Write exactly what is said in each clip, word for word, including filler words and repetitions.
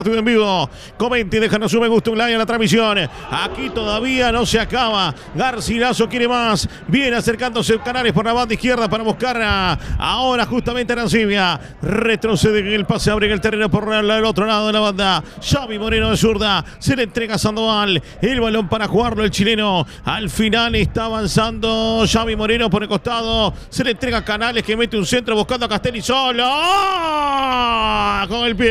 En vivo, comente y déjanos un me gusta, un like a la transmisión. Aquí todavía no se acaba. Garcilaso quiere más. Viene acercándose Canales por la banda izquierda para buscar a, ahora justamente a Arancibia. Retrocede en el pase, abre en el terreno por el, el otro lado de la banda. Xavi Moreno de zurda. Se le entrega a Sandoval. El balón para jugarlo el chileno. Al final está avanzando Xavi Moreno por el costado. Se le entrega a Canales que mete un centro buscando a Castelli solo. ¡Oh! Con el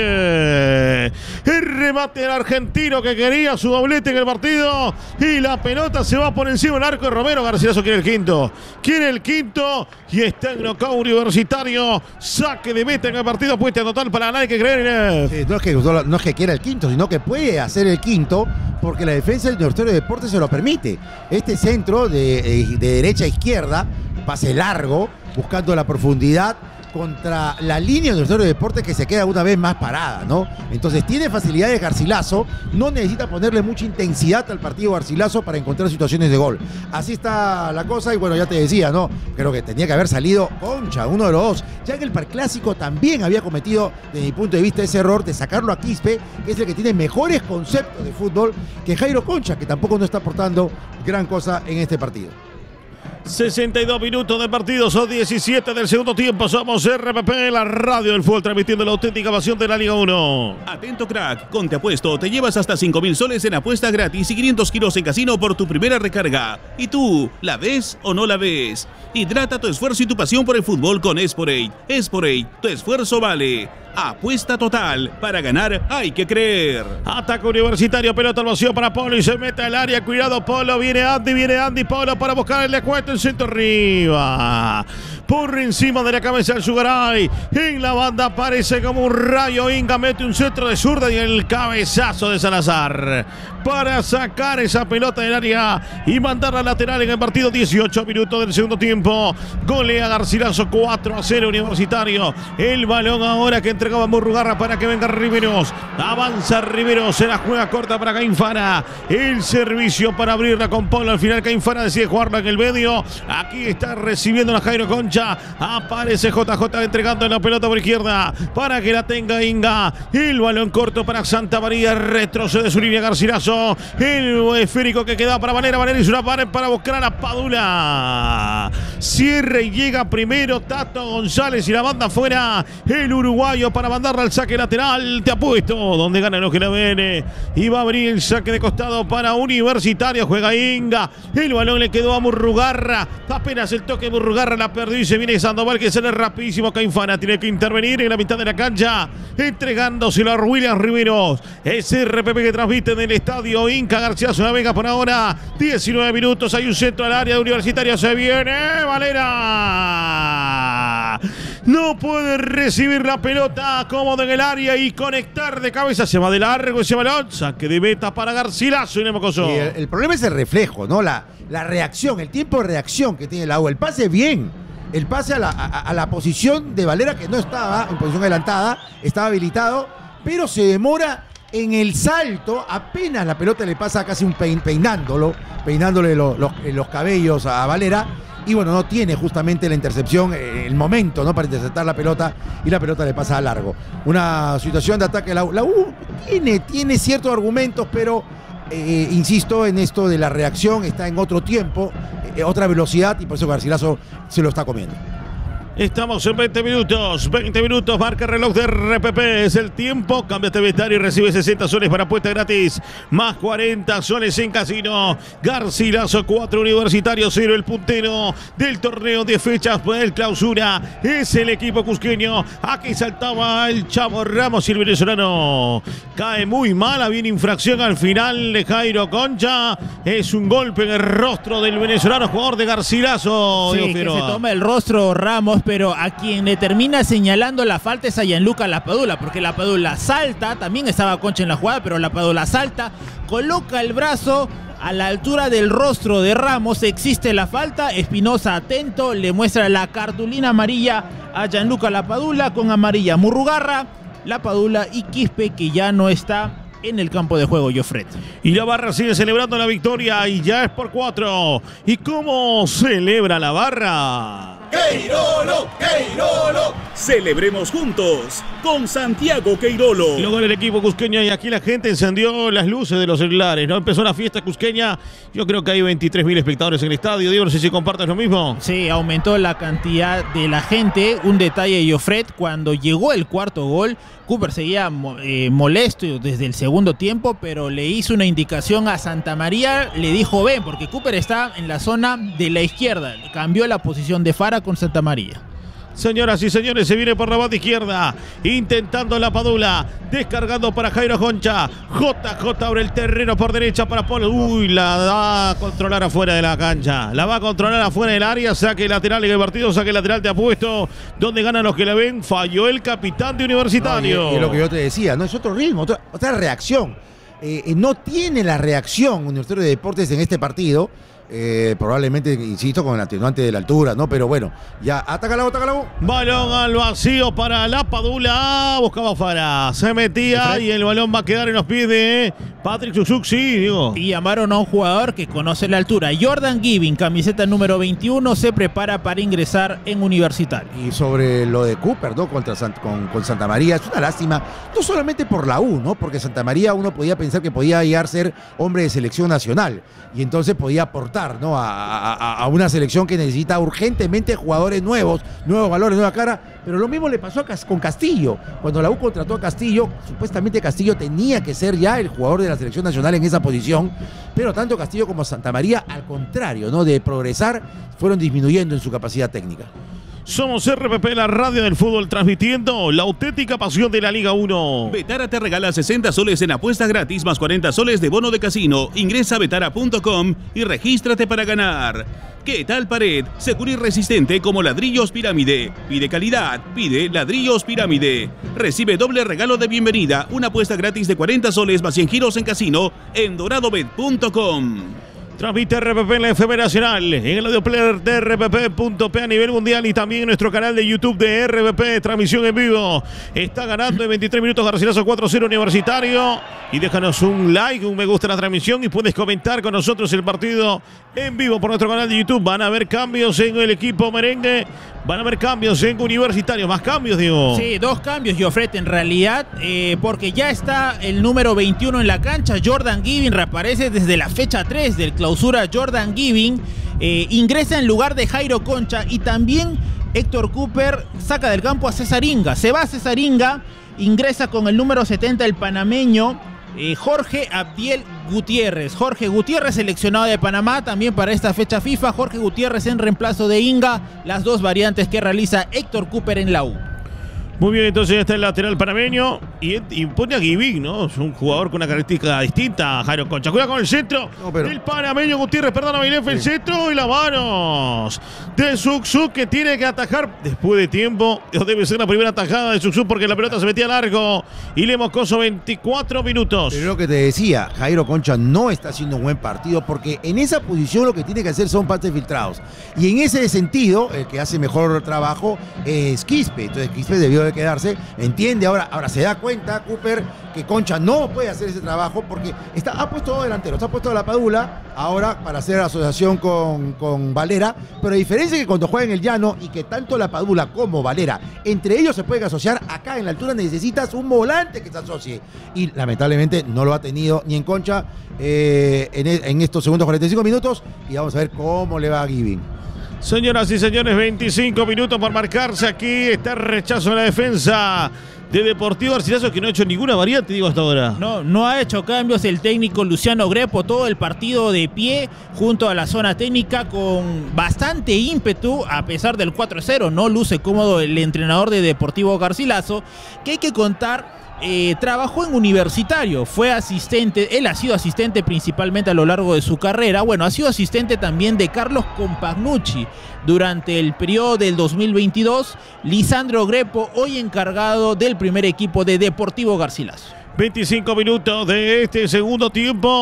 pie. El remate del argentino que quería su doblete en el partido. Y la pelota se va por encima del arco de Romero. Garcilaso quiere el quinto. Quiere el quinto. Y está en knockout Universitario. Saque de meta en el partido. Puesta total para ganar. Hay que creer. Sí, no, es que, no es que quiera el quinto, sino que puede hacer el quinto porque la defensa del Universitario de Deportes se lo permite. Este centro de, de derecha a izquierda, pase largo, buscando la profundidad contra la línea del Universitario de Deportes que se queda una vez más parada, ¿no? Entonces tiene facilidades Garcilaso, no necesita ponerle mucha intensidad al partido Garcilaso para encontrar situaciones de gol. Así está la cosa y bueno, ya te decía, ¿no? Creo que tenía que haber salido Concha, uno de los dos. Ya que el Parclásico también había cometido, desde mi punto de vista, ese error de sacarlo a Quispe, que es el que tiene mejores conceptos de fútbol que Jairo Concha, que tampoco no está aportando gran cosa en este partido. sesenta y dos minutos de partido, son diecisiete del segundo tiempo. Somos R P P, la radio del fútbol, transmitiendo la auténtica pasión de la Liga uno. Atento, crack, con Te Apuesto te llevas hasta cinco mil soles en apuesta gratis y quinientos kilos en casino por tu primera recarga. ¿Y tú, la ves o no la ves? Hidrata tu esfuerzo y tu pasión por el fútbol con Esporate. Esporate, tu esfuerzo vale. Apuesta total. Para ganar hay que creer. Ataque Universitario, pelota al vacío para Polo y se mete al área. Cuidado Polo, viene Andy, viene Andy Polo para buscar el descuento en centro arriba. Por encima de la cabeza del Sugaray. En la banda aparece como un rayo. Inga mete un centro de zurda y el cabezazo de Salazar para sacar esa pelota del área y mandarla lateral en el partido. dieciocho minutos del segundo tiempo. Golea Garcilaso cuatro a cero Universitario. El balón ahora que entregaba Murrugarra para que venga Riveros. Avanza Riveros, se la juega corta para Cainfana. El servicio para abrirla con Polo. Al final Cainfana decide jugarla en el medio. Aquí está recibiendo la Jairo Concha. Aparece J J entregando la pelota por izquierda para que la tenga Inga. El balón corto para Santa María. Retrocede su línea Garcilaso. El esférico que queda para Valera. Valera y una pared para buscar a la Padula. Cierre y llega primero Tato González y la banda afuera. El uruguayo para mandarla al saque lateral. Te apuesto. Donde gana los que la ven. Y va a abrir el saque de costado para Universitario. Juega Inga. El balón le quedó a Murrugarra. Apenas el toque de Murrugarra la perdió y se viene Sandoval que sale rapidísimo. Cainfana tiene que intervenir en la mitad de la cancha. Entregándoselo a William Riveros. Es R P P que transmite en el estadio Inca García Zona Vega por ahora. diecinueve minutos. Hay un centro al área de Universitario. Se viene Valera. No puede recibir la pelota cómodo en el área y conectar de cabeza. Se va de largo ese balón. Saque de meta para Garcilaso y Nemocoso. Sí, el, el problema es el reflejo, ¿no? La, la reacción, el tiempo de reacción que tiene el agua. El pase bien. El pase a la, a, a la posición de Valera, que no estaba en posición adelantada, estaba habilitado, pero se demora en el salto. Apenas la pelota le pasa casi un pein, peinándolo, peinándole lo, los, los cabellos a Valera. Y bueno, no tiene justamente la intercepción, el momento, ¿no?, para interceptar la pelota, y la pelota le pasa a largo. Una situación de ataque. La U, la U tiene, tiene ciertos argumentos, pero eh, insisto en esto de la reacción, está en otro tiempo, eh, otra velocidad, y por eso Garcilaso se lo está comiendo. Estamos en veinte minutos, veinte minutos, marca el reloj de R P P, es el tiempo, cámbiate vestuario y recibe sesenta soles para apuesta gratis, más cuarenta soles en casino. Garcilaso cuatro, Universitario cero, el puntero del torneo de fechas del clausura, es el equipo cusqueño. Aquí saltaba el Chavo Ramos y el venezolano cae muy mal, había una infracción al final de Jairo Concha, es un golpe en el rostro del venezolano, jugador de Garcilaso. Sí, que se toma el rostro Ramos, pero a quien le termina señalando la falta es a Gianluca Lapadula, porque Lapadula salta, también estaba Concha en la jugada, pero Lapadula salta, coloca el brazo a la altura del rostro de Ramos, existe la falta. Espinosa atento, le muestra la cartulina amarilla a Gianluca Lapadula, con amarilla Murrugarra, Lapadula y Quispe, que ya no está en el campo de juego, Jofret. Y la Barra sigue celebrando la victoria y ya es por cuatro. ¿Y cómo celebra la Barra? Queirolo, Queirolo. Celebremos juntos con Santiago Queirolo. Luego el equipo cusqueño y aquí la gente encendió las luces de los celulares, ¿no? Empezó la fiesta cusqueña. Yo creo que hay veintitrés mil espectadores en el estadio. Diego, no sé si compartes lo mismo. Sí, aumentó la cantidad de la gente. Un detalle, Jofred, cuando llegó el cuarto gol, Cooper seguía eh, molesto desde el segundo tiempo, pero le hizo una indicación a Santa María, le dijo ven, porque Cooper está en la zona de la izquierda. Cambió la posición de Fara con Santa María. Señoras y señores, se viene por la banda izquierda, intentando la Padula, descargando para Jairo Concha. J J abre el terreno por derecha para Polo. Uy, la va a controlar afuera de la cancha. La va a controlar afuera del área. Saque lateral en el partido, saque lateral de apuesto. Donde ganan los que la ven. Falló el capitán de Universitario. No, y, y lo que yo te decía, no es otro ritmo, otra, otra reacción. Eh, no tiene la reacción Universitario de Deportes en este partido. Eh, probablemente, insisto, con el atenuante de la altura, ¿no? Pero bueno, ya, atácalo, atácalo. Balón al vacío para la Padula. Buscaba Fara. Se metía y el balón va a quedar en los pies de Patrick Susuk, sí, digo. Y llamaron a un jugador que conoce la altura. Jordan Giving, camiseta número veintiuno, se prepara para ingresar en Universitario. Y sobre lo de Cooper, ¿no? Contra San, con, con Santa María, es una lástima, no solamente por la U, ¿no? Porque Santa María uno podía pensar que podía llegar a ser hombre de selección nacional y entonces podía aportar, ¿no? A, a, a una selección que necesita urgentemente jugadores nuevos, nuevos valores, nueva cara, pero lo mismo le pasó a, con Castillo. Cuando la U contrató a Castillo, supuestamente Castillo tenía que ser ya el jugador de la selección nacional en esa posición, pero tanto Castillo como Santa María, al contrario, ¿no? De progresar, fueron disminuyendo en su capacidad técnica. Somos R P P, la radio del fútbol, transmitiendo la auténtica pasión de la Liga uno. Betara te regala sesenta soles en apuestas gratis más cuarenta soles de bono de casino. Ingresa a betara punto com y regístrate para ganar. ¿Qué tal pared? Segura y resistente como ladrillos pirámide. Pide calidad, pide ladrillos pirámide. Recibe doble regalo de bienvenida, una apuesta gratis de cuarenta soles más cien giros en casino en doradobet punto com. Transmite R P P en la F M Nacional, en el audio player de R P P punto P a nivel mundial y también en nuestro canal de YouTube de R P P, transmisión en vivo. Está ganando en veintitrés minutos Garcilaso cuatro cero Universitario. Y déjanos un like, un me gusta en la transmisión y puedes comentar con nosotros el partido en vivo por nuestro canal de YouTube. Van a haber cambios en el equipo merengue, van a haber cambios en Universitario. Más cambios, Diego. Sí, dos cambios, Jofret, en realidad, eh, porque ya está el número veintiuno en la cancha. Jordan Giving reaparece desde la fecha tres del clausura. Jordan Giving eh, ingresa en lugar de Jairo Concha y también Héctor Cooper saca del campo a César Inga. Se va César Inga, ingresa con el número setenta el panameño eh, Jorge Abdiel Gutiérrez. Jorge Gutiérrez, seleccionado de Panamá también para esta fecha FIFA. Jorge Gutiérrez en reemplazo de Inga, las dos variantes que realiza Héctor Cooper en la U. Muy bien, entonces ya está el lateral panameño y, y pone a Giving, ¿no? Es un jugador con una característica distinta a Jairo Concha. Cuidado con el centro no, pero... del panameño Gutiérrez, perdón, a Milef, sí. El centro y las manos de Susuk que tiene que atajar después de tiempo. Debe ser la primera atajada de Susuk porque la pelota se metía largo y le Moscoso veinticuatro minutos. Pero lo que te decía, Jairo Concha no está haciendo un buen partido porque en esa posición lo que tiene que hacer son pases filtrados. Y en ese sentido, el que hace mejor trabajo es Quispe. Entonces Quispe debió de quedarse, entiende ahora, ahora se da cuenta Cooper que Concha no puede hacer ese trabajo porque está, ha puesto dos delanteros, está puesto a la Padula ahora para hacer asociación con, con Valera, pero a diferencia que cuando juega en el llano y que tanto la Padula como Valera, entre ellos se pueden asociar, acá en la altura necesitas un volante que se asocie y lamentablemente no lo ha tenido ni en Concha eh, en, en estos segundos cuarenta y cinco minutos y vamos a ver cómo le va a Giving. Señoras y señores, veinticinco minutos por marcarse aquí. Está el rechazo en la defensa de Deportivo Garcilaso, que no ha hecho ninguna variante, digo, hasta ahora. No, no ha hecho cambios el técnico Luciano Grepo, todo el partido de pie junto a la zona técnica con bastante ímpetu, a pesar del cuatro cero. No luce cómodo el entrenador de Deportivo Garcilaso, que hay que contar. Eh, trabajó en Universitario, fue asistente, él ha sido asistente principalmente a lo largo de su carrera. Bueno, ha sido asistente también de Carlos Compagnucci durante el periodo del dos mil veintidós. Lisandro Grepo, hoy encargado del primer equipo de Deportivo Garcilaso. veinticinco minutos de este segundo tiempo.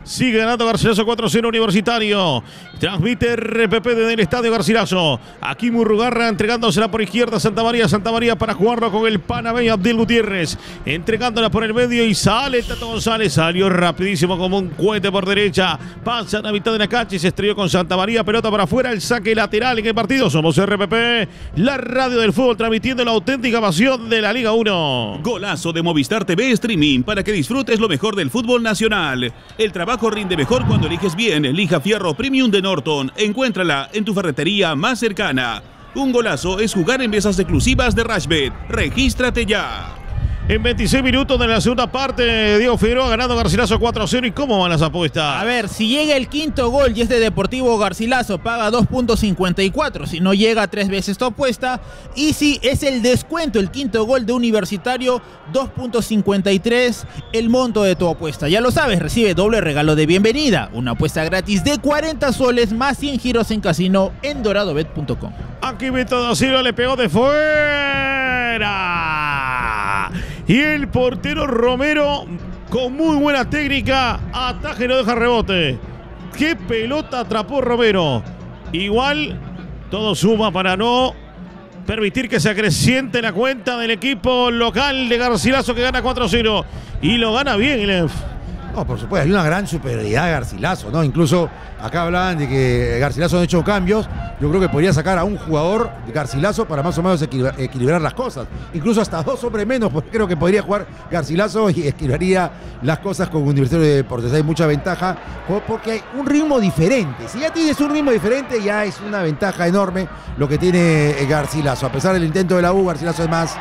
Sigue ganando Garcilaso cuatro cero Universitario. Transmite R P P desde el estadio Garcilaso. Aquí Murrugarra entregándosela por izquierda. Santa María, Santa María para jugarlo con el panameño Abdiel Gutiérrez. Entregándola por el medio y sale Tato González. Salió rapidísimo como un cohete por derecha. Pasa a la mitad de la cancha y se estrelló con Santa María. Pelota para afuera. El saque lateral en el partido. Somos R P P, la radio del fútbol, transmitiendo la auténtica pasión de la Liga uno. Golazo de Movistar T V Streaming para que disfrutes lo mejor del fútbol nacional. El trabajo rinde mejor cuando eliges bien. Lija Fierro Premium de Norton. Encuéntrala en tu ferretería más cercana. Un golazo es jugar en mesas exclusivas de Rashbet. Regístrate ya. En veintiséis minutos de la segunda parte, Diego Figueroa ganando Garcilaso cuatro cero. ¿Y cómo van las apuestas? A ver, si llega el quinto gol y es de Deportivo Garcilaso, paga dos punto cincuenta y cuatro. Si no llega, tres veces tu apuesta. Y si es el descuento, el quinto gol de Universitario, dos punto cincuenta y tres el monto de tu apuesta. Ya lo sabes, recibe doble regalo de bienvenida. Una apuesta gratis de cuarenta soles más cien giros en casino en doradobet punto com. Aquí Beto da Silva le pegó de fuera. Y el portero Romero, con muy buena técnica, ataja y no deja rebote. ¡Qué pelota atrapó Romero! Igual, todo suma para no permitir que se acreciente la cuenta del equipo local de Garcilaso, que gana cuatro cero. Y lo gana bien, Ilef. No, por supuesto, hay una gran superioridad de Garcilaso, ¿no? Incluso acá hablaban de que Garcilaso no ha hecho cambios. Yo creo que podría sacar a un jugador de Garcilaso para más o menos equilibrar, equilibrar las cosas. Incluso hasta dos hombres menos, porque creo que podría jugar Garcilaso y equilibraría las cosas con Universitario de Deportes. Hay mucha ventaja porque hay un ritmo diferente. Si ya tienes un ritmo diferente, ya es una ventaja enorme lo que tiene Garcilaso. A pesar del intento de la U, Garcilaso es más.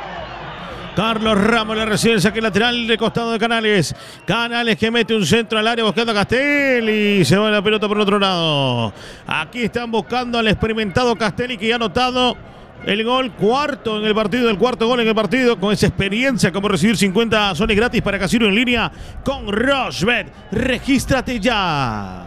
Carlos Ramos le recibe el saque lateral de costado de Canales. Canales que mete un centro al área buscando a Castelli. Se va la pelota por otro lado. Aquí están buscando al experimentado Castelli, que ya ha anotado el gol cuarto en el partido, el cuarto gol en el partido, con esa experiencia como recibir cincuenta soles gratis para casino en línea con Rashbet. Regístrate ya.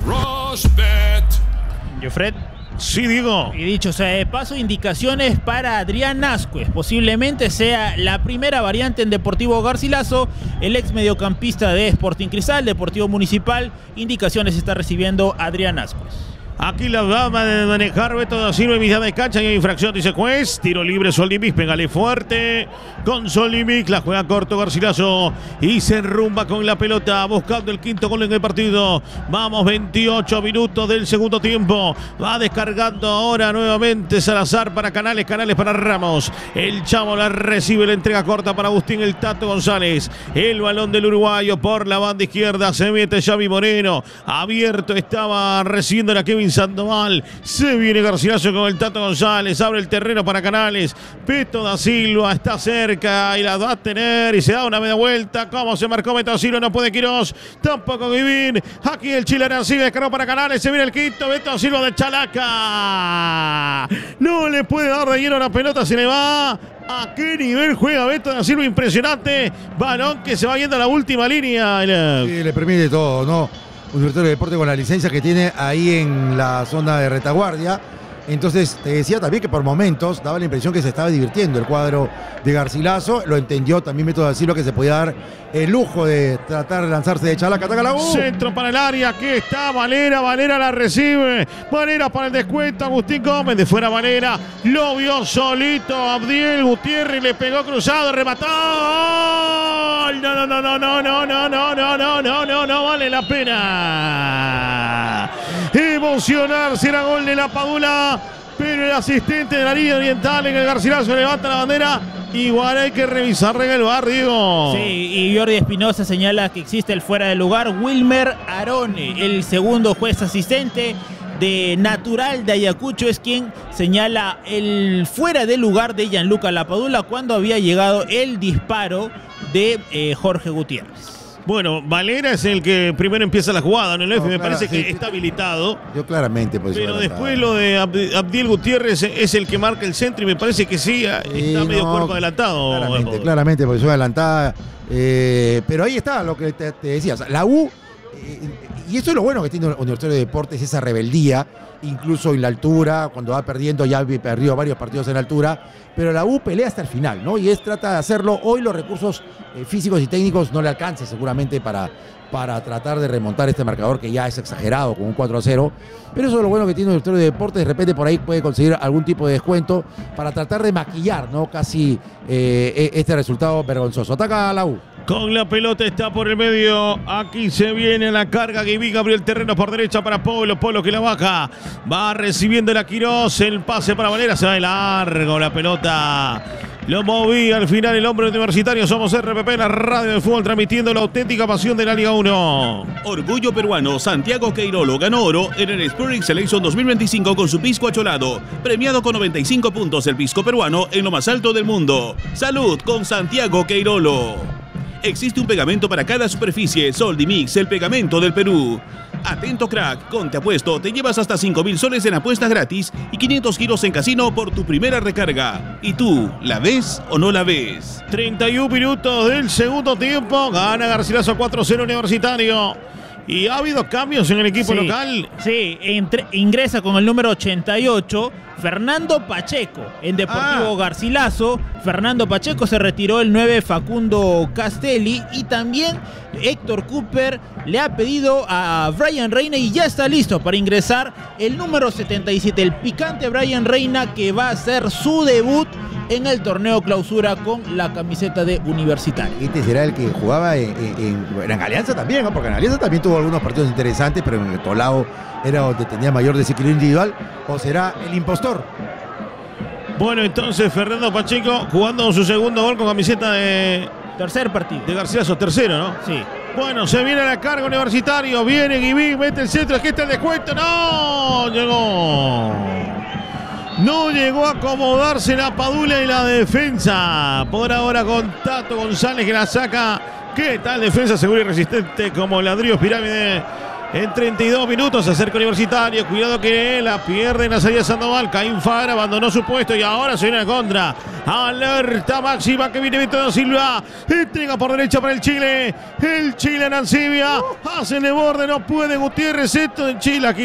Rashbet. Jofred. Sí, Diego. Y dicho sea de paso, indicaciones para Adrián Ascuez. Posiblemente sea la primera variante en Deportivo Garcilaso. El ex mediocampista de Sporting Cristal, Deportivo Municipal. Indicaciones está recibiendo Adrián Ascuez. Aquí la dama de manejar Beto da Silva en mitad de cancha y en infracción, dice juez. Tiro libre, Solimix, pégale fuerte con Solimix, la juega corto Garcilaso y se enrumba con la pelota buscando el quinto gol en el partido. Vamos, veintiocho minutos del segundo tiempo. Va descargando ahora nuevamente Salazar para Canales, Canales para Ramos. El Chavo la recibe, la entrega corta para Agustín el Tato González. El balón del uruguayo por la banda izquierda, se mete Xavi Moreno. Abierto estaba recibiendo la Kevin Sandoval. Se viene Garcilaso con el Tato González. Abre el terreno para Canales. Beto da Silva está cerca y la va a tener y se da una media vuelta. ¿Cómo se marcó Beto da Silva? No puede Quirós. Tampoco Guivín. Aquí el chileno sigue, descargó para Canales. Se viene el quinto. Beto da Silva de Chalaca. No le puede dar de lleno la pelota. Se le va. ¿A qué nivel juega Beto da Silva? Impresionante. Balón que se va yendo a la última línea. Sí, le permite todo, ¿no? Universitario de Deportes con la licencia que tiene ahí en la zona de retaguardia. Entonces, te decía también que por momentos daba la impresión que se estaba divirtiendo el cuadro de Garcilaso. Lo entendió también Beto da Silva, que se podía dar el lujo de tratar de lanzarse de Chalaca. Ataca la U. Centro para el área. Aquí está Valera. Valera la recibe. Valera para el descuento. Agustín Gómez. De fuera Valera. Lo vio solito Abdiel Gutiérrez. Le pegó cruzado. Remató. No, no, no, no, no, no, no, no, no, no, no, no, no vale la pena emocionarse. Era gol de la Padula, pero el asistente de la línea oriental en el Garcilaso levanta la bandera. Igual hay que revisar en el bar, Diego. Sí, y Jordi Espinosa señala que existe el fuera de lugar. Wilmer Arone, el segundo juez asistente de Natural de Ayacucho, es quien señala el fuera de lugar de Gianluca Lapadula cuando había llegado el disparo de eh, Jorge Gutiérrez. Bueno, Valera es el que primero empieza la jugada, ¿no? El F, No, me claro, parece que sí, está habilitado. Yo claramente pues, pero después lo de Abd Abdiel Gutiérrez es el que marca el centro y me parece que sí, está sí, medio no, cuerpo adelantado. Claramente, claramente, porque soy adelantada. Eh, pero ahí está lo que te, te decía. O sea, la U Eh, y eso es lo bueno que tiene Universitario de Deportes, esa rebeldía, incluso en la altura, cuando va perdiendo, ya ha perdido varios partidos en la altura, pero la U pelea hasta el final, ¿no? Y es trata de hacerlo. Hoy los recursos eh, físicos y técnicos no le alcanzan seguramente para, para tratar de remontar este marcador que ya es exagerado con un cuatro a cero, pero eso es lo bueno que tiene Universitario de Deportes. De repente por ahí puede conseguir algún tipo de descuento para tratar de maquillar, ¿no? Casi eh, este resultado vergonzoso. Ataca a la U. Con la pelota está por el medio. Aquí se viene la carga. Guivín abrió el terreno por derecha para Polo. Polo que la baja. Va recibiendo la Quirós. El pase para Valera. Se va de largo la pelota. Lo movía al final el hombre universitario. Somos R P P, la radio de fútbol, transmitiendo la auténtica pasión de la Liga uno. Orgullo peruano. Santiago Queirolo ganó oro en el Spirit Selection dos mil veinticinco con su pisco acholado. Premiado con noventa y cinco puntos el pisco peruano en lo más alto del mundo. Salud con Santiago Queirolo. Existe un pegamento para cada superficie. Soldimix, el pegamento del Perú. Atento crack, con Te Apuesto te llevas hasta cinco mil soles en apuestas gratis y quinientos giros en casino por tu primera recarga. ¿Y tú, la ves o no la ves? treinta y un minutos del segundo tiempo. Gana Garcilaso cuatro cero Universitario. Y ha habido cambios en el equipo sí, local. Sí, entre, ingresa con el número ochenta y ocho Fernando Pacheco en Deportivo Ah. Garcilaso. Fernando Pacheco, se retiró el nueve Facundo Castelli, y también Héctor Cooper le ha pedido a Brian Reina y ya está listo para ingresar el número setenta y siete, el picante Brian Reina, que va a hacer su debut en el torneo clausura con la camiseta de Universitario. Este será el que jugaba en, en, en, en Alianza también, ¿no? Porque en Alianza también tuvo algunos partidos interesantes, pero en el Tolao era donde tenía mayor desequilibrio individual. ¿O será el impostor? Bueno, entonces Fernando Pacheco jugando su segundo gol con camiseta de, Tercer partido. de Garcilaso, tercero, ¿no? Sí. Bueno, se viene la carga Universitario. Viene Guivín, mete el centro. Aquí está el descuento. ¡No! Llegó. No llegó a acomodarse la Padula y la defensa. Por ahora con Tato González, que la saca. ¿Qué tal defensa segura y resistente como Ladrillos Pirámide? En treinta y dos minutos se acerca Universitario. Cuidado que la pierde en la salida de Sandoval. Caín Fara abandonó su puesto y ahora se viene a contra. Alerta máxima que viene Víctor da Silva. Entrega por derecha para el Chile. El Chile en Ancibia. Hace de borde, no puede Gutiérrez. Esto en Chile. Aquí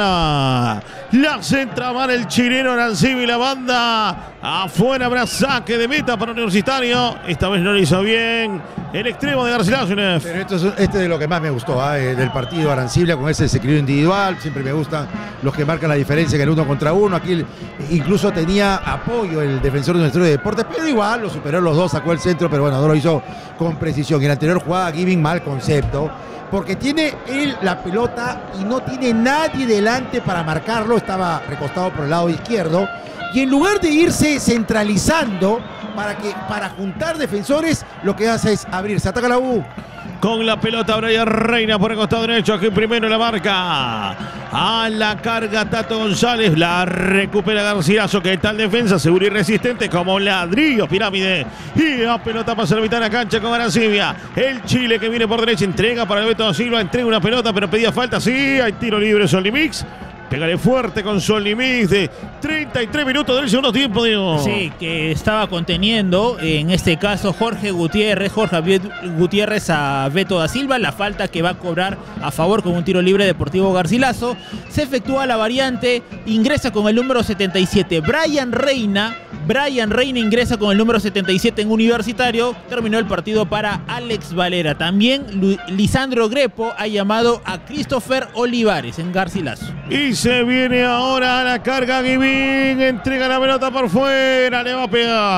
la, la centra mal el chileno Arancibia y la banda. Afuera habrá saque de meta para Universitario. Esta vez no lo hizo bien el extremo de Garcilaso. Pero esto es, este es de lo que más me gustó, ¿eh? Del partido Arancibia, con ese desequilibrio individual. Siempre me gustan los que marcan la diferencia en el uno contra uno. Aquí incluso tenía apoyo el defensor de Universitario de Deportes, pero igual lo superó los dos, sacó el centro, pero bueno, no lo hizo con precisión. Y en la anterior jugada, Giving, mal concepto, porque tiene él la pelota y no tiene nadie delante para marcarlo. Estaba recostado por el lado izquierdo y en lugar de irse centralizando para, que, para juntar defensores, lo que hace es abrirse. Ataca la U. Con la pelota Brian Reina por el costado derecho. Aquí primero la marca. A la carga Tato González. La recupera Garcilaso. Que tal defensa segura y resistente como Ladrillo Pirámide. Y la pelota pasa a la mitad de la cancha con Arancibia. El Chile que viene por derecha. Entrega para el Beto da Silva. Entrega una pelota pero pedía falta. Sí, hay tiro libre. Solimix. Pégale fuerte con Solimix de treinta y tres minutos del segundo tiempo, Diego. Sí, que estaba conteniendo, en este caso, Jorge Gutiérrez, Jorge Gutiérrez a Beto da Silva. La falta que va a cobrar a favor con un tiro libre Deportivo Garcilaso. Se efectúa la variante, ingresa con el número setenta y siete, Brian Reina. Brian Reina ingresa con el número setenta y siete en Universitario. Terminó el partido para Alex Valera. También Lu Lisandro Grepo ha llamado a Christopher Olivares en Garcilaso. Y se viene ahora a la carga Guivín. Entrega la pelota por fuera. Le va a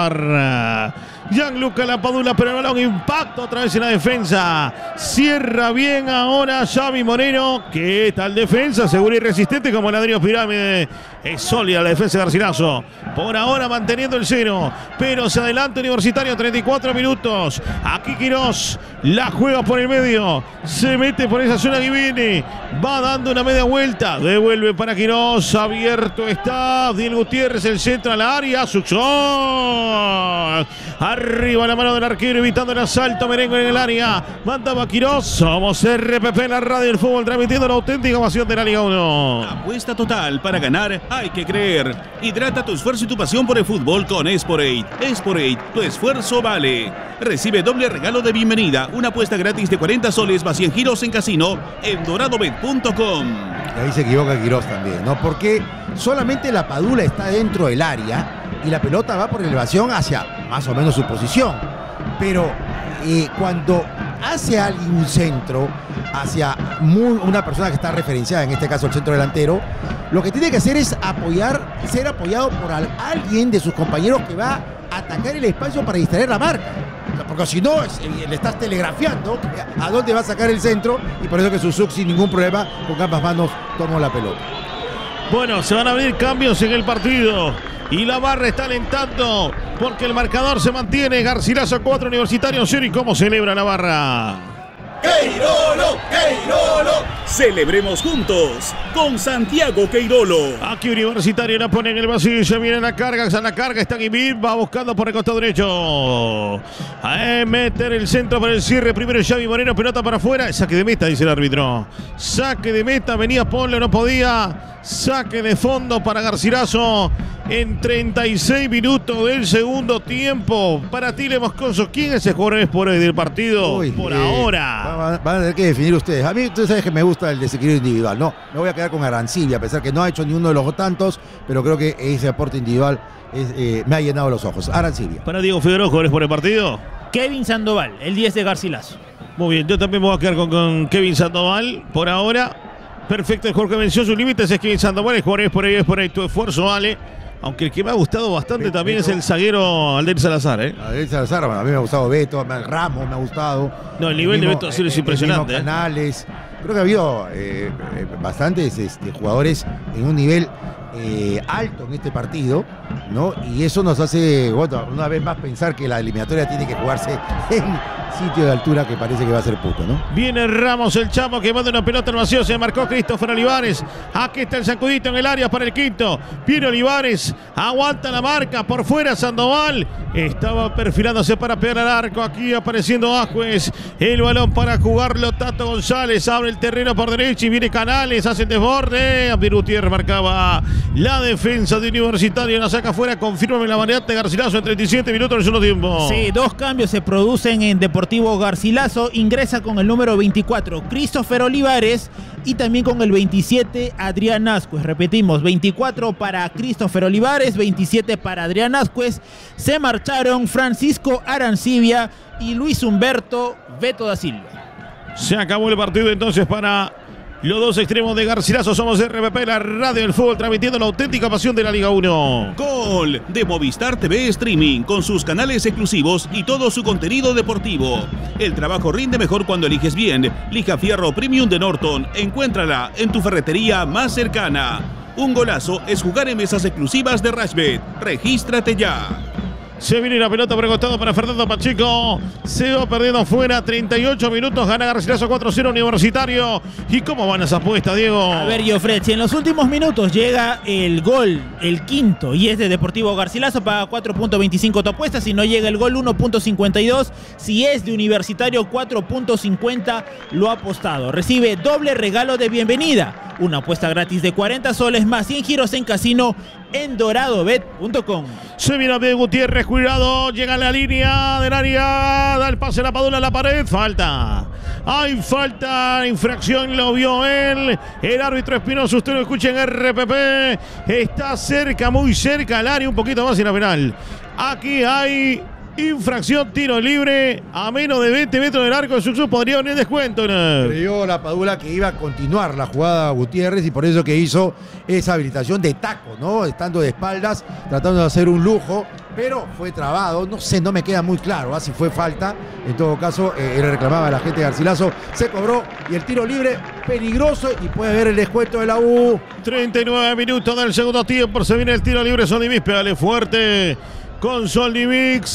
pegar Gianluca Lapadula, pero el balón impacta otra vez en la defensa. Cierra bien ahora Xavi Moreno. ¿Qué tal defensa? Segura y resistente como Ladrillo Pirámide. Es sólida la defensa de Garcilaso. Por ahora manteniendo el cero. Pero se adelanta Universitario, treinta y cuatro minutos. Aquí Quirós la juega por el medio. Se mete por esa zona que viene. Va dando una media vuelta. Devuelve para Quirós. Abierto está Diego Gutiérrez. El centro al área. Succión. Arriba la mano del arquero evitando el asalto merengue en el área. Mandaba Quirós. Somos R P P, la radio del fútbol, transmitiendo la auténtica pasión de la Liga uno. Apuesta total. Para ganar hay que creer. Hidrata tu esfuerzo y tu pasión por el fútbol con Esporade. Esporade, tu esfuerzo vale. Recibe doble regalo de bienvenida. Una apuesta gratis de cuarenta soles más cien giros en casino en doradobet punto com. Y ahí se equivoca Quirós también, ¿no? Porque solamente la Padula está dentro del área y la pelota va por elevación hacia más o menos su posición. Pero eh, cuando hace alguien un centro hacia muy, una persona que está referenciada, en este caso el centro delantero, lo que tiene que hacer es apoyar, ser apoyado por al, alguien de sus compañeros que va a atacar el espacio para distraer la marca. Porque si no, es, le estás telegrafiando a dónde va a sacar el centro, y por eso que Susuk sin ningún problema con ambas manos tomó la pelota. Bueno, se van a abrir cambios en el partido y la barra está alentando porque el marcador se mantiene. Garcilaso cuatro, Universitario cero. ¿Y cómo celebra la barra? ¡Queirolo! ¡Queirolo! Celebremos juntos con Santiago Queirolo. Aquí Universitario la pone en el vacío, se viene la carga, la carga, está Guimín, va buscando por el costado derecho. A meter el centro para el cierre, primero Xavi Moreno, pelota para afuera, saque de meta, dice el árbitro. Saque de meta, venía Polo, no podía. Saque de fondo para Garcilaso en treinta y seis minutos del segundo tiempo. Para ti, Le Moscoso, ¿quién es el jugador por hoy del partido? Uy, por eh, ahora. Van, van a tener que definir ustedes. A mí, tú sabes que me gusta el desequilibrio individual. No, me voy a quedar con Arancibia, a pesar que no ha hecho ni uno de los tantos, pero creo que ese aporte individual es, eh, me ha llenado los ojos. Arancibia. Para Diego Figueroa, jugadores por el partido. Kevin Sandoval, el diez de Garcilaso. Muy bien, yo también me voy a quedar con, con Kevin Sandoval por ahora. Perfecto, el jugador que venció sus límites es Kevin Sandoval. El jugador es por ahí, es por ahí, tu esfuerzo vale. Aunque el que me ha gustado bastante Beto, también Beto. es el zaguero Alder Salazar, ¿eh? Alder Salazar, bueno, a mí me ha gustado Beto, Ramos me ha gustado. No, el nivel el mismo, de Beto ha sido es impresionante. ¿eh? Canales. Creo que ha habido eh, eh, bastantes este, jugadores en un nivel eh, alto en este partido, ¿no? Y eso nos hace, bueno, una vez más pensar que la eliminatoria tiene que jugarse en sitio de altura que parece que va a ser puto, ¿no? Viene Ramos, el chamo que manda una pelota al vacío, se marcó Christopher Olivares. Aquí está el sacudito en el área para el quinto. Viene Olivares, aguanta la marca, por fuera Sandoval. Estaba perfilándose para pegar al arco, aquí apareciendo Ajuez. El balón para jugarlo Tato González, abre el terreno por derecha y viene Canales, hace el desborde. Abdir Gutiérrez marcaba la defensa de Universitario, la saca afuera, confírmame la variante de Garcilaso en treinta y siete minutos del segundo tiempo. Sí, dos cambios se producen en Deportivo Garcilaso. Ingresa con el número veinticuatro Christopher Olivares y también con el veintisiete Adrián Ascuez. Repetimos, veinticuatro para Christopher Olivares, veintisiete para Adrián Ascuez. Se marcharon Francisco Arancibia y Luis Humberto Beto da Silva. Se acabó el partido entonces para los dos extremos de Garcilaso. Somos R P P, la radio del fútbol, transmitiendo la auténtica pasión de la Liga uno. Gol de Movistar T V Streaming, con sus canales exclusivos y todo su contenido deportivo. El trabajo rinde mejor cuando eliges bien. Lija Fierro Premium de Norton. Encuéntrala en tu ferretería más cercana. Un golazo es jugar en mesas exclusivas de Rashbet. Regístrate ya. Se viene la pelota por el costado para Fernando Pacheco. Se va perdiendo fuera. treinta y ocho minutos. Gana Garcilaso cuatro cero Universitario. ¿Y cómo van esas apuestas, Diego? A ver, Jofred, si en los últimos minutos llega el gol, el quinto, y es de Deportivo Garcilaso, paga cuatro punto veinticinco tu apuesta. Si no llega el gol, uno punto cincuenta y dos. Si es de Universitario, cuatro punto cincuenta lo ha apostado. Recibe doble regalo de bienvenida. Una apuesta gratis de cuarenta soles más cien giros en casino en doradobet punto com. Se viene de Gutiérrez, cuidado, llega a la línea del área, da el pase a la Padula a la pared, falta. Hay falta, infracción, lo vio él. El árbitro Espinosa, usted lo escucha en R P P. Está cerca, muy cerca al área, un poquito más y la penal. Aquí hay infracción, tiro libre a menos de veinte metros del arco de Susuk. Podría venir descuento. Creyó la Padula que iba a continuar la jugada Gutiérrez y por eso que hizo esa habilitación de taco, ¿no? Estando de espaldas, tratando de hacer un lujo, pero fue trabado. No sé, no me queda muy claro ¿eh? si fue falta. En todo caso, eh, él reclamaba a la gente de Garcilaso. Se cobró y el tiro libre peligroso y puede ver el descuento de la U. treinta y nueve minutos del segundo tiempo. Se viene el tiro libre. Solimix, pégale fuerte con Solimix.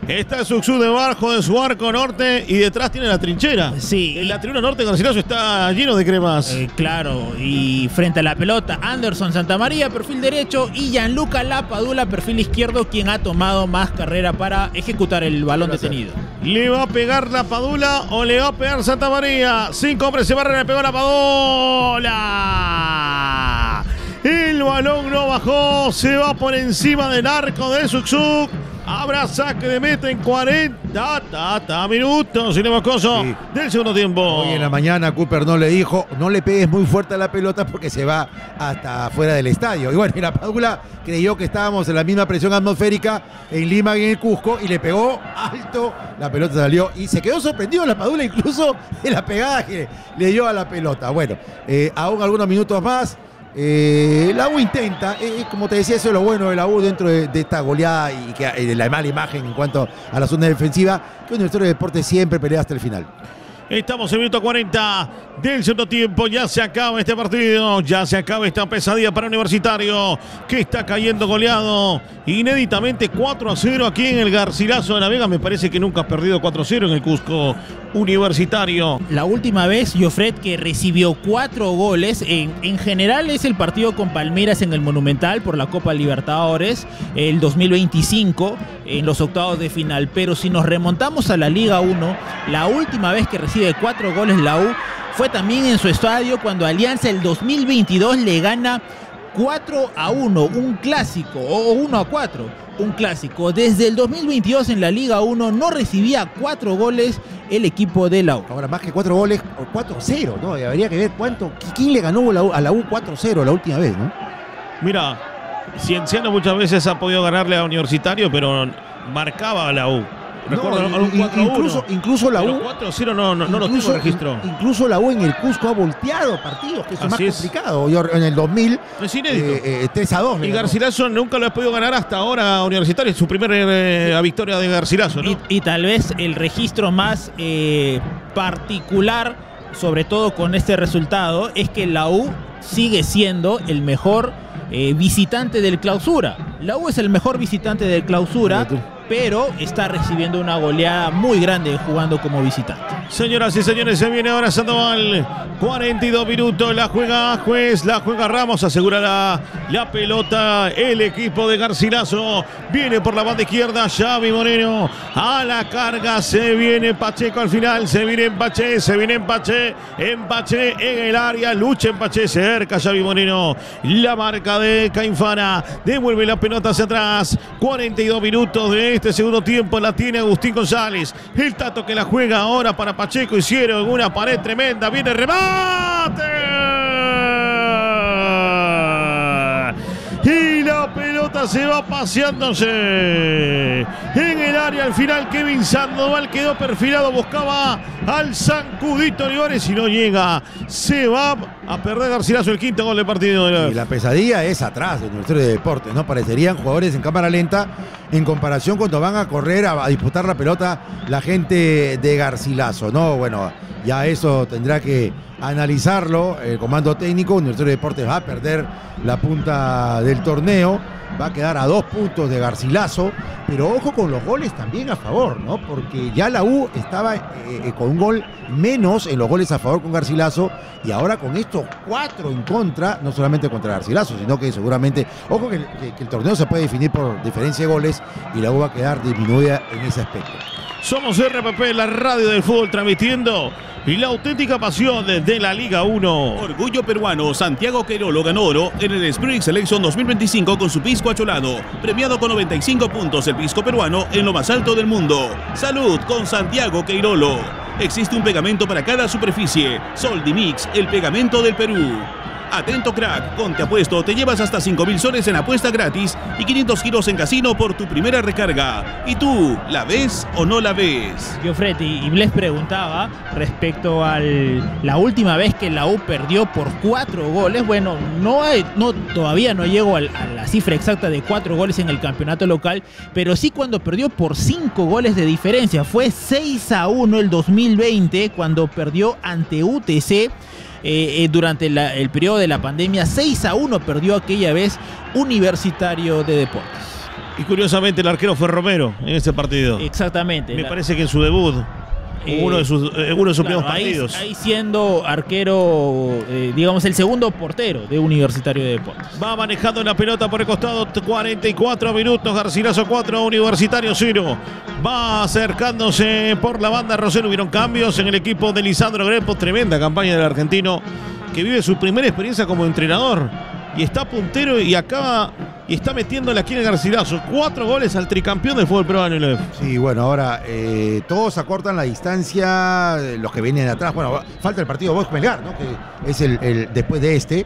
Está Suxú debajo de su arco norte y detrás tiene la trinchera. Sí. En la tribuna norte Garcilaso está lleno de cremas. Eh, claro, y frente a la pelota, Anderson Santamaría, perfil derecho, y Gianluca Lapadula, perfil izquierdo, quien ha tomado más carrera para ejecutar el balón detenido. ¿Le va a pegar Lapadula o le va a pegar Santamaría? Cinco hombres se barren, le pegó Lapadula. El balón no bajó, se va por encima del arco de Suxú. Habrá saque de meta en cuarenta ta, ta, minutos, sin Moscoso, sí, del segundo tiempo. Hoy en la mañana Cooper no le dijo, no le pegues muy fuerte a la pelota porque se va hasta afuera del estadio. Y bueno, y Lapadula creyó que estábamos en la misma presión atmosférica en Lima y en el Cusco y le pegó alto, la pelota salió y se quedó sorprendido Lapadula incluso de la pegada que le dio a la pelota. Bueno, eh, aún algunos minutos más. Eh, la U intenta, eh, como te decía, eso es lo bueno de la U dentro de, de esta goleada y que, eh, de la mala imagen en cuanto a la zona defensiva, que Universitario de Deportes siempre pelea hasta el final. Estamos en minuto cuarenta del segundo tiempo. Ya se acaba este partido. Ya se acaba esta pesadilla para Universitario, que está cayendo goleado inéditamente cuatro a cero aquí en el Garcilaso de la Vega. Me parece que nunca has perdido cuatro a cero en el Cusco Universitario. La última vez, Jofred, que recibió cuatro goles. En, en general es el partido con Palmeiras en el Monumental por la Copa Libertadores, el dos mil veinticinco, en los octavos de final. Pero si nos remontamos a la Liga uno, la última vez que recibe cuatro goles la U fue también en su estadio cuando Alianza el dos mil veintidós le gana cuatro a uno, un clásico, o uno a cuatro, un clásico. Desde el dos mil veintidós en la Liga uno no recibía cuatro goles el equipo de la U. Ahora más que cuatro goles, cuatro a cero, ¿no? Y habría que ver cuánto, quién le ganó a la U cuatro a cero la última vez, ¿no? Mira, Cienciano muchas veces ha podido ganarle a Universitario, pero marcaba a la U. Recuerdo no, algún cuatro a uno. Incluso, incluso la U. cuatro a cero no, no, no lo tengo registro. Incluso la U en el Cusco ha volteado partidos, que eso es más es. complicado. Yo, en el dos mil, es inédito. Eh, eh, tres a dos. Y Garcilaso nunca lo ha podido ganar hasta ahora a Universitario. Es su primera eh, victoria de Garcilaso, ¿no? Y, y tal vez el registro más eh, particular, sobre todo con este resultado, es que la U sigue siendo el mejor eh, visitante del Clausura. La U es el mejor visitante del Clausura, pero está recibiendo una goleada muy grande jugando como visitante. Señoras y señores, se viene ahora Sandoval. cuarenta y dos minutos, la juega Juez, la juega Ramos, asegura la, la pelota el equipo de Garcilaso. Viene por la banda izquierda Xavi Moreno, a la carga, se viene Pacheco al final, se viene Empaché, se viene Empaché, Empaché en el área, lucha Empaché, cerca Xavi Moreno, la marca de Cainfana, devuelve la pelota hacia atrás. Cuarenta y dos minutos de este segundo tiempo, la tiene Agustín González, el Tato que la juega ahora para Pacheco, hicieron una pared tremenda, viene el remate y la pelota se va paseándose en el área. Al final Kevin Sandoval quedó perfilado, buscaba al Zancudito Olivares y no llega, se va a perder Garcilaso el quinto gol del partido. Y la pesadilla es atrás del Ministerio de Deportes, ¿no? Parecerían jugadores en cámara lenta en comparación cuando van a correr a, a disputar la pelota la gente de Garcilaso, ¿no? Bueno, ya eso tendrá que analizarlo el comando técnico. Universitario de Deportes va a perder la punta del torneo, va a quedar a dos puntos de Garcilaso, pero ojo con los goles también a favor, ¿no? Porque ya la U estaba eh, con un gol menos en los goles a favor con Garcilaso y ahora con estos cuatro en contra, no solamente contra Garcilaso, sino que seguramente, ojo que, que, que el torneo se puede definir por diferencia de goles y la U va a quedar disminuida en ese aspecto. Somos R P P, la radio del fútbol, transmitiendo y la auténtica pasión de la Liga uno. Orgullo peruano, Santiago Queirolo ganó oro en el Spirit Selection dos mil veinticinco con su pisco acholado, premiado con noventa y cinco puntos el pisco peruano en lo más alto del mundo. Salud con Santiago Queirolo. Existe un pegamento para cada superficie. Soldimix, el pegamento del Perú. Atento crack, con Te Apuesto te llevas hasta cinco mil soles en apuesta gratis y quinientos giros en casino por tu primera recarga. ¿Y tú, la ves o no la ves? Jofred, y les preguntaba respecto a la última vez que la U perdió por cuatro goles. Bueno, no, hay, no todavía no llego a la cifra exacta de cuatro goles en el campeonato local, pero sí cuando perdió por cinco goles de diferencia. Fue seis a uno el dos mil veinte cuando perdió ante U T C. Eh, eh, durante la, el periodo de la pandemia, seis a uno perdió aquella vez Universitario de Deportes. Y curiosamente el arquero fue Romero en ese partido. Exactamente. Me La- parece que en su debut, Eh, uno de sus, eh, uno de sus claro, primeros ahí, partidos. ahí siendo arquero, eh, digamos, el segundo portero de Universitario de Deportes. Va manejando la pelota por el costado, cuarenta y cuatro minutos, Garcilaso cuatro, Universitario cero. Va acercándose por la banda Rosero. Hubieron cambios en el equipo de Lisandro Grepo. Tremenda campaña del argentino que vive su primera experiencia como entrenador. Y está puntero y acaba y está metiéndole aquí en el Garcilaso. Cuatro goles al tricampeón del fútbol peruano. L F. Sí, bueno, ahora eh, todos acortan la distancia, eh, los que vienen atrás. Bueno, falta el partido Bosch Melgar, ¿no? Que es el, el después de este.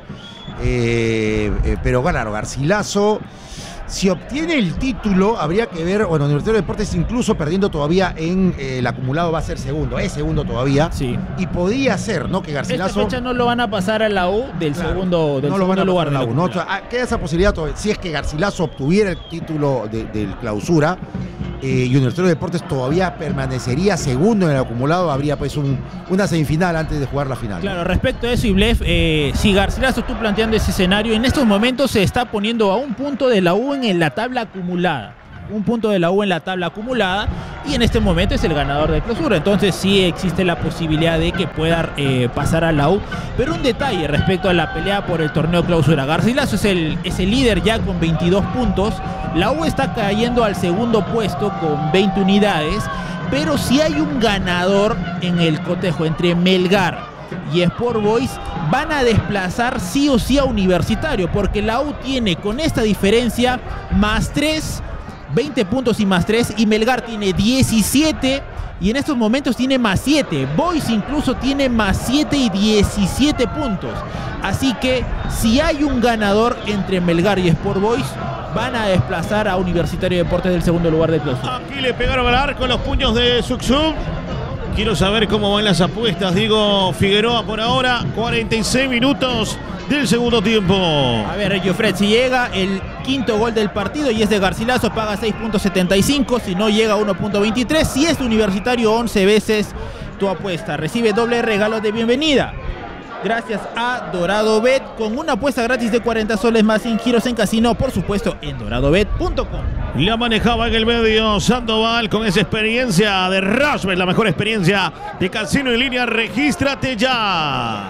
Eh, eh, pero claro, Garcilaso, si obtiene el título, habría que ver, bueno, Universitario de Deportes incluso perdiendo todavía en eh, el acumulado va a ser segundo, es segundo todavía. Sí. Y podría ser, ¿no? Que Esta Garcilaso... fecha no lo van a pasar a la U del Claro, segundo, del no lo van segundo a lugar. pasar a la del U, ¿no? acumulado. O sea, queda esa posibilidad todavía. Si es que Garcilaso obtuviera el título de, del clausura eh, y Universitario de Deportes todavía permanecería segundo en el acumulado, habría pues un, una semifinal antes de jugar la final. Claro, respecto a eso, Iblef, eh, si Garcilaso estuvo planteando ese escenario, en estos momentos se está poniendo a un punto de la U en la tabla acumulada. Un punto de la U en la tabla acumulada y en este momento es el ganador de clausura. Entonces sí existe la posibilidad de que pueda eh, pasar a la U. Pero un detalle respecto a la pelea por el torneo clausura. Garcilaso es el, es el líder ya con veintidós puntos. La U está cayendo al segundo puesto con veinte unidades. Pero si hay un ganador en el cotejo entre Melgar y Sport Boys, van a desplazar sí o sí a Universitario, porque la U tiene con esta diferencia más tres, veinte puntos y más tres, y Melgar tiene diecisiete y en estos momentos tiene más siete. Boys incluso tiene más siete y diecisiete puntos. Así que si hay un ganador entre Melgar y Sport Boys, van a desplazar a Universitario de Deportes del segundo lugar de clausura. Aquí le pegaron al arco los puños de Suxum. Quiero saber cómo van las apuestas. Diego Figueroa por ahora. cuarenta y seis minutos del segundo tiempo. A ver, Giofred, si llega el quinto gol del partido y es de Garcilaso, paga seis punto setenta y cinco. Si no llega, uno punto veintitrés. Si es Universitario, once veces tu apuesta. Recibe doble regalo de bienvenida gracias a Dorado Bet, con una apuesta gratis de cuarenta soles más sin giros en casino, por supuesto, en dorado bet punto com. La manejaba en el medio Sandoval con esa experiencia de Rushbet, la mejor experiencia de casino en línea. Regístrate ya.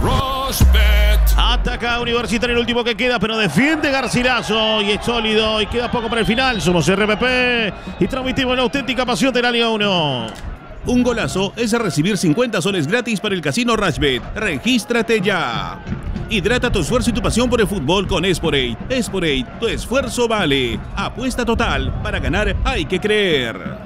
Rushbet. Ataca Universitario, el último que queda, pero defiende Garcilaso y es sólido y queda poco para el final. Somos R P P y transmitimos la auténtica pasión de la Liga uno. Un golazo es recibir cincuenta soles gratis para el casino Rushbet. Regístrate ya. Hidrata tu esfuerzo y tu pasión por el fútbol con Esporate. Esporate, tu esfuerzo vale. Apuesta total. Para ganar hay que creer.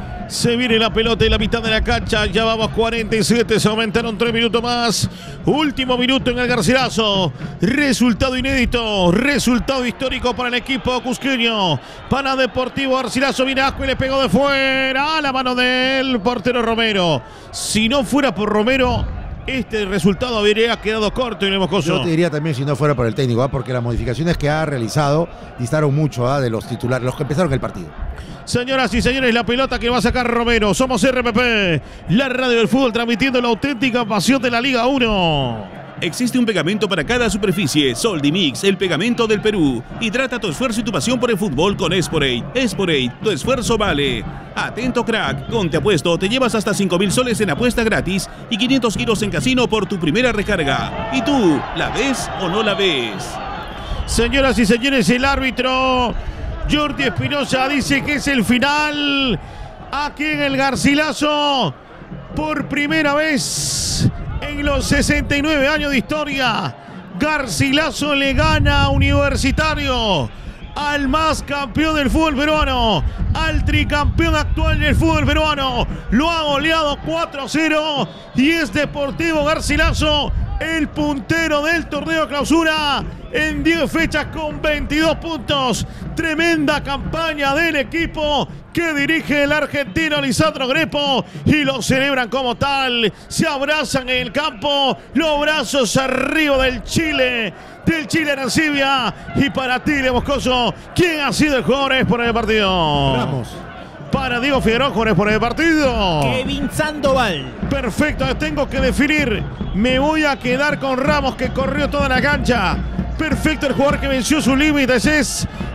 Se viene la pelota en la mitad de la cancha. Ya vamos cuarenta y siete. Se aumentaron tres minutos más. Último minuto en el Garcilaso. Resultado inédito. Resultado histórico para el equipo cusqueño. Para Deportivo Garcilaso. Viene Asco y le pegó de fuera. A la mano del portero Romero. Si no fuera por Romero, este resultado habría quedado corto en el Moscoso. Yo te diría también si no fuera por el técnico, ¿ah? Porque las modificaciones que ha realizado distaron mucho ¿ah? de los titulares, los que empezaron el partido. Señoras y señores, la pelota que va a sacar Romero. Somos R P P, la radio del fútbol, transmitiendo la auténtica pasión de la Liga uno. Existe un pegamento para cada superficie. Soldimix, el pegamento del Perú. Hidrata tu esfuerzo y tu pasión por el fútbol con Esporate. Esporate, tu esfuerzo vale. Atento crack, con Te Apuesto te llevas hasta cinco mil soles en apuesta gratis y quinientos giros en casino por tu primera recarga. ¿Y tú, la ves o no la ves? Señoras y señores, el árbitro Jordi Espinosa dice que es el final. Aquí en el Garcilaso, por primera vez en los sesenta y nueve años de historia, Garcilaso le gana a Universitario, al más campeón del fútbol peruano, al tricampeón actual del fútbol peruano. Lo ha goleado cuatro a cero y es Deportivo Garcilaso el puntero del torneo clausura en diez fechas con veintidós puntos. Tremenda campaña del equipo que dirige el argentino Lisandro Grepo y lo celebran como tal. Se abrazan en el campo, los brazos arriba del Chile, del Chile Arancibia. Y para ti, Le Moscoso, ¿quién ha sido el jugador por el partido? Ramos. Para Diego Figueroa, jugadores por el partido. Kevin Sandoval. Perfecto, tengo que definir. Me voy a quedar con Ramos, que corrió toda la cancha. Perfecto, el jugador que venció sus límites es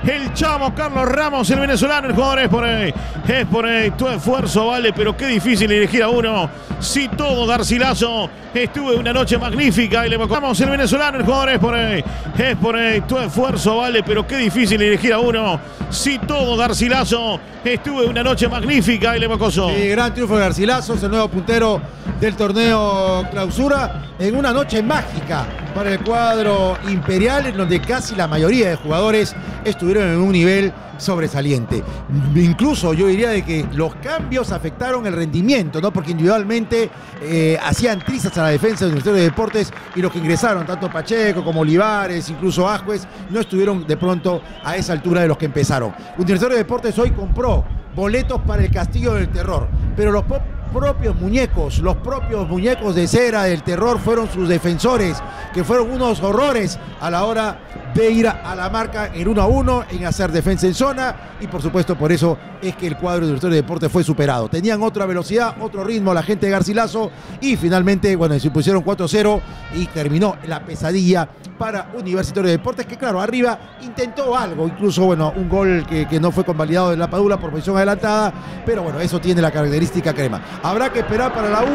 el chamo Carlos Ramos, el venezolano, el jugador Esport. Esport, tu esfuerzo vale, pero qué difícil elegir a uno. Si todo, Garcilaso, estuve una noche magnífica y le evocamos el venezolano, el jugador Esport. Esport, tu esfuerzo vale, pero qué difícil elegir a uno. Si todo, Garcilaso, estuve una noche magnífica y le evocó. Sí, gran triunfo de Garcilaso, el nuevo puntero del torneo Clausura, en una noche mágica para el cuadro imperial, en donde casi la mayoría de jugadores estuvieron en un nivel sobresaliente. Incluso yo diría de que los cambios afectaron el rendimiento, ¿no? Porque individualmente eh, hacían trizas a la defensa del Ministerio de Deportes, y los que ingresaron, tanto Pacheco como Olivares, incluso Ajuez, no estuvieron de pronto a esa altura de los que empezaron. Universitario de Deportes hoy compró boletos para el Castillo del Terror, pero los propios muñecos, los propios muñecos de cera del terror fueron sus defensores, que fueron unos horrores a la hora de ir a la marca en uno a uno, en hacer defensa en zona, y por supuesto por eso es que el cuadro de Universitario de Deportes fue superado. Tenían otra velocidad, otro ritmo la gente de Garcilaso, y finalmente, bueno, se pusieron cuatro cero y terminó la pesadilla para Universitario de Deportes, que claro, arriba intentó algo, incluso, bueno, un gol que, que no fue convalidado de la Padula por posición adelantada, pero bueno, eso tiene la característica crema. Habrá que esperar para la U,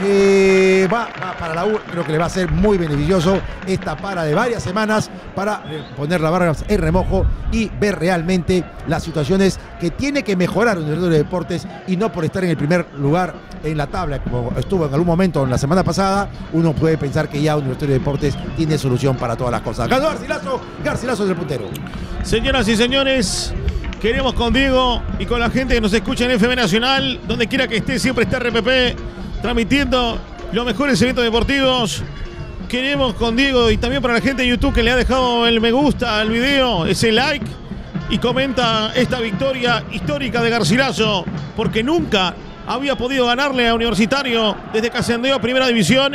eh, va, va para la U, creo que le va a ser muy beneficioso esta para de varias semanas para poner la barra en remojo y ver realmente las situaciones que tiene que mejorar Universitario de Deportes, y no por estar en el primer lugar en la tabla, como estuvo en algún momento en la semana pasada, uno puede pensar que ya Universitario de Deportes tiene solución para todas las cosas. Ganó Garcilaso, Garcilaso es el puntero. Señoras y señores, queremos con Diego y con la gente que nos escucha en F M Nacional, donde quiera que esté, siempre está R P P transmitiendo los mejores eventos deportivos. Queremos con Diego, y también para la gente de YouTube que le ha dejado el me gusta al video, ese like, y comenta esta victoria histórica de Garcilaso, porque nunca había podido ganarle a Universitario desde que ascendió a Primera División,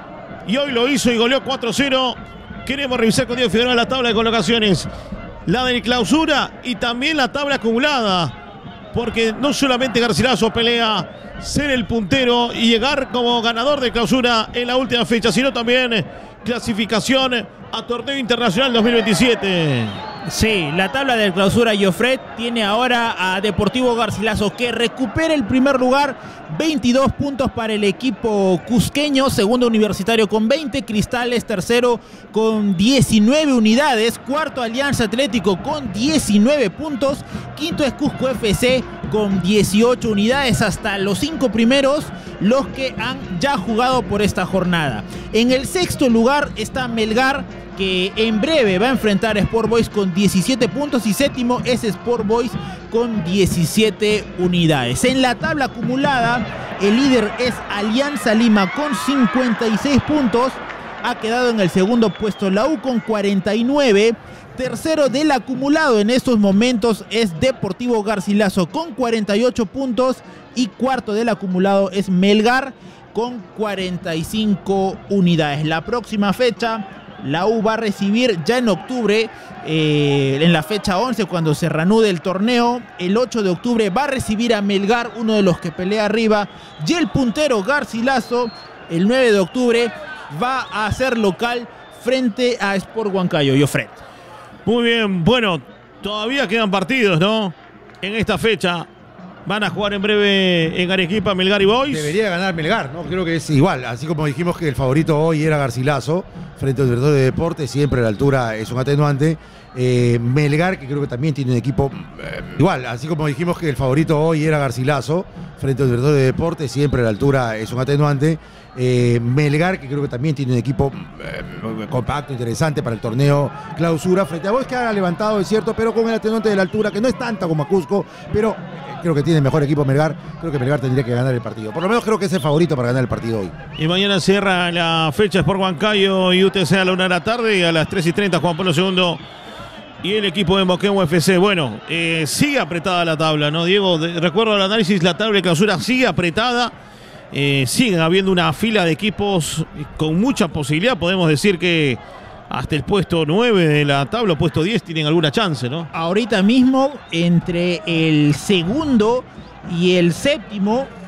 y hoy lo hizo y goleó cuatro cero. Queremos revisar con Diego Figueroa la tabla de colocaciones, la de clausura y también la tabla acumulada, porque no solamente Garcilaso pelea ser el puntero y llegar como ganador de clausura en la última fecha, sino también clasificación a Torneo Internacional dos mil veintisiete. Sí, la tabla de clausura, Jofred, tiene ahora a Deportivo Garcilaso, que recupera el primer lugar, veintidós puntos para el equipo cusqueño, segundo Universitario con veinte, Cristales tercero con diecinueve unidades, cuarto Alianza Atlético con diecinueve puntos, quinto es Cusco F C con dieciocho unidades, hasta los cinco primeros los que han ya jugado por esta jornada. En el sexto lugar está Melgar, que en breve va a enfrentar a Sport Boys con diecisiete puntos, y séptimo es Sport Boys con diecisiete unidades. En la tabla acumulada, el líder es Alianza Lima con cincuenta y seis puntos, ha quedado en el segundo puesto la U con cuarenta y nueve, tercero del acumulado en estos momentos es Deportivo Garcilaso con cuarenta y ocho puntos, y cuarto del acumulado es Melgar con cuarenta y cinco unidades. La próxima fecha la U va a recibir ya en octubre, eh, en la fecha once, cuando se reanude el torneo. El ocho de octubre va a recibir a Melgar, uno de los que pelea arriba, y el puntero Garcilaso, el nueve de octubre, va a ser local frente a Sport Huancayo. Jofred. Muy bien, bueno, todavía quedan partidos, ¿no? En esta fecha. Van a jugar en breve en Arequipa Melgar y Boys. Debería ganar Melgar, ¿no? Creo que es igual. Así como dijimos que el favorito hoy era Garcilaso, frente al Universitario de Deportes, siempre la altura es un atenuante. Eh, Melgar, que creo que también tiene un equipo eh, igual. Así como dijimos que el favorito hoy era Garcilaso, frente al Universitario de Deportes, siempre la altura es un atenuante. Eh, Melgar, que creo que también tiene un equipo eh, compacto, interesante para el torneo clausura, frente a Boys, que ha levantado, es cierto, pero con el atenuante de la altura, que no es tanta como a Cusco, pero eh, creo que tiene mejor equipo Melgar. Creo que Melgar tendría que ganar el partido. Por lo menos creo que es el favorito para ganar el partido hoy. Y mañana cierra la fecha Sport Huancayo y U T C a la una de la tarde, y a las tres y treinta Juan Pablo segundo y el equipo de Moquegua F C. Bueno, eh, sigue apretada la tabla, ¿no, Diego? De, recuerdo el análisis, la tabla de clausura sigue apretada. Eh, siguen habiendo una fila de equipos con mucha posibilidad. Podemos decir que hasta el puesto nueve de la tabla, puesto diez, tienen alguna chance, ¿no? Ahorita mismo, entre el segundo y el séptimo,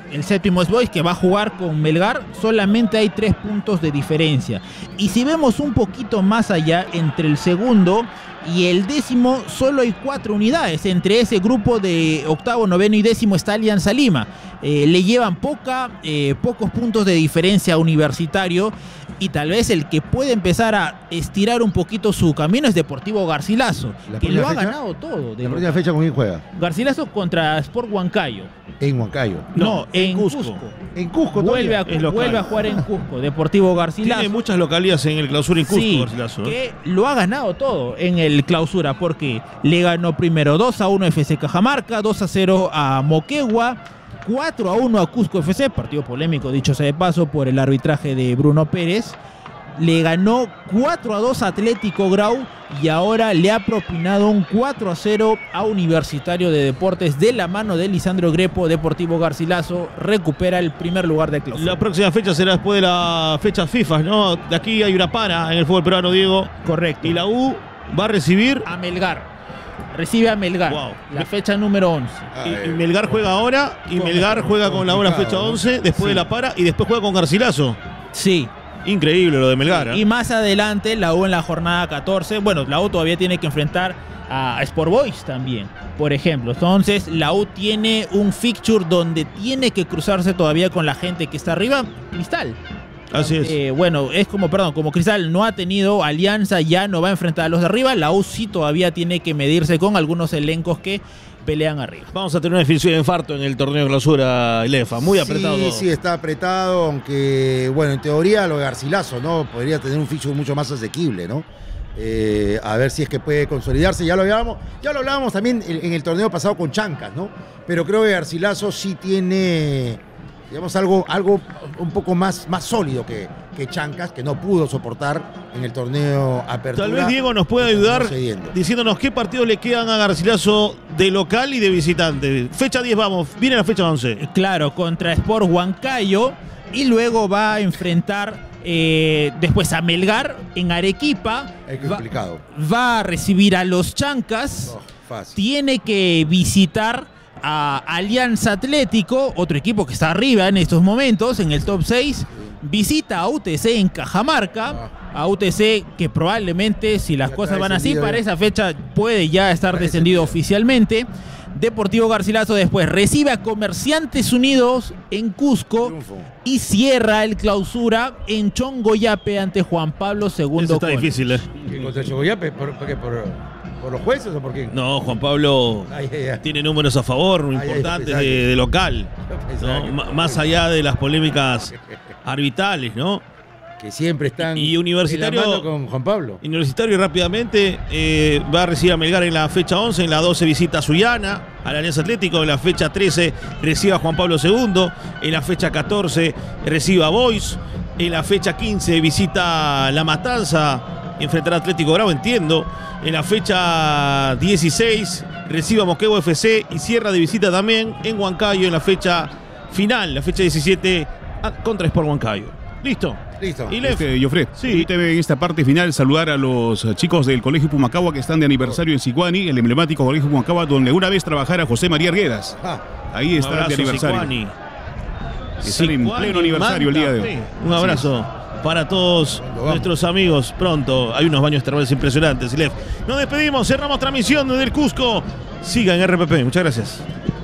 el séptimo es Boys, que va a jugar con Melgar. Solamente hay tres puntos de diferencia. Y si vemos un poquito más allá, entre el segundo y el décimo solo hay cuatro unidades. Entre ese grupo de octavo, noveno y décimo está Alianza Lima. Eh, le llevan poca, eh, pocos puntos de diferencia a Universitario, y tal vez el que puede empezar a estirar un poquito su camino es Deportivo Garcilaso, ¿La que próxima lo ha fecha? ganado todo. De La lo- próxima fecha, ¿con quién juega? Garcilaso contra Sport Huancayo. En Huancayo. No, No, en en Cusco. Cusco. En Cusco Vuelve a, todavía. Es local. vuelve a jugar en Cusco. Deportivo Garcilaso. Tiene muchas localidades en el clausura en Cusco, Sí, Garcilaso, ¿eh? que lo ha ganado todo en el clausura, porque le ganó primero dos a uno F C Cajamarca, dos a cero a Moquegua, cuatro a uno a Cusco F C, partido polémico dicho sea de paso por el arbitraje de Bruno Pérez. Le ganó cuatro a dos a Atlético Grau y ahora le ha propinado un cuatro a cero a Universitario de Deportes de la mano de Lisandro Grepo. Deportivo Garcilaso recupera el primer lugar de clausura. La próxima fecha será después de la fecha FIFA, ¿no? De aquí hay una para en el fútbol peruano, Diego. Correcto. Y la U va a recibir. A Melgar. Recibe a Melgar. Wow. La fecha número once. Y, y Melgar juega ahora. Y Melgar juega con la hora fecha once. Después Sí. de la para. Y después juega con Garcilaso. Sí. Increíble lo de Melgar, ¿eh? Y más adelante la U en la jornada catorce. Bueno, la U todavía tiene que enfrentar a Sport Boys también, por ejemplo. Entonces la U tiene un fixture donde tiene que cruzarse todavía con la gente que está arriba. Cristal. Así es. Eh, bueno, es como, perdón, como Cristal no ha tenido alianza, ya no va a enfrentar a los de arriba. La U sí todavía tiene que medirse con algunos elencos que pelean arriba. Vamos a tener una definición de infarto en el torneo de clausura, el E F A. Muy apretado. Sí, todo. sí, está apretado, aunque, bueno, en teoría lo de Garcilaso, ¿no? Podría tener un fixture mucho más asequible, ¿no? Eh, a ver si es que puede consolidarse. Ya lo hablábamos, ya lo hablábamos también en, en el torneo pasado con Chancas, ¿no? Pero creo que Garcilaso sí tiene, digamos, algo, algo un poco más, más sólido que, que Chancas, que no pudo soportar en el torneo Apertura. Tal vez Diego nos pueda ayudar Cediendo. diciéndonos qué partidos le quedan a Garcilaso de local y de visitante. Fecha diez, vamos. Viene la fecha once. Claro, contra Sport Huancayo, y luego va a enfrentar eh, después a Melgar en Arequipa. Es Va, complicado. va a recibir a los Chancas. Oh, fácil. Tiene que visitar a Alianza Atlético, otro equipo que está arriba en estos momentos, en el top seis. Visita a U T C en Cajamarca. A U T C que probablemente, si las Ya cosas está van así, descendido para ya. esa fecha puede ya estar Está descendido descendido. oficialmente. Deportivo Garcilaso después recibe a Comerciantes Unidos en Cusco Triunfo. y cierra el clausura en Chongoyape ante Juan Pablo Eso segundo. está difícil, ¿eh? ¿Qué contra el Chogoyape? ¿Por, por, qué? ¿Por, por los jueces o por qué? No, Juan Pablo Ay, ay, ay. tiene números a favor Ay, ay, importantes pensaba de, que- de local. Yo pensaba ¿no? que- M- Más allá de las polémicas arbitrales, ¿no? Que siempre están Y Universitario- en la mano con Juan Pablo. Universitario rápidamente eh, va a recibir a Melgar en la fecha once, en la doce visita a Sullana, a la Alianza Atlético, en la fecha trece recibe a Juan Pablo segundo, en la fecha catorce recibe a Boys, en la fecha quince visita La Matanza, enfrentará a Atlético Grau, entiendo, en la fecha dieciséis recibe a Moquegua F C y cierra de visita también en Huancayo en la fecha final, la fecha diecisiete a- contra Sport Huancayo. Listo. Listo. Y le- Este, Jofre, Sí. permíteme en esta parte final saludar a los eh, chicos del Colegio Pumacagua que están de aniversario en Sicuani, el emblemático Colegio Pumacagua donde una vez trabajara José María Arguedas. Ah, Ahí Un está de abrazo, aniversario. Sicuani. Están en Sicuani, pleno aniversario el día de hoy. Manta. Un abrazo para todos Cuando vamos. nuestros amigos. Pronto hay unos baños termales impresionantes. Ilef. Nos despedimos, cerramos transmisión desde el Cusco. Siga en R P P. Muchas gracias.